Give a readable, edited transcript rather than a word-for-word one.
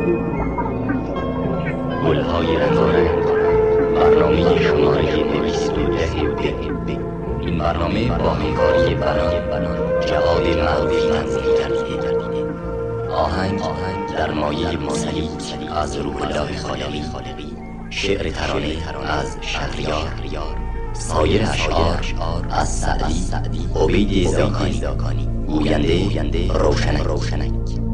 گلهای رنگارنگ، برنامه شماره 210. این برنامه با همکاری بنان جواد معروفی تنظیم کرده. آهنگ در مایه موسیقی از روح الله خالقی، شعر ترانه از شهریار، سایر اشعار از سعدی، عبید زاکانی، گوینده روشنک.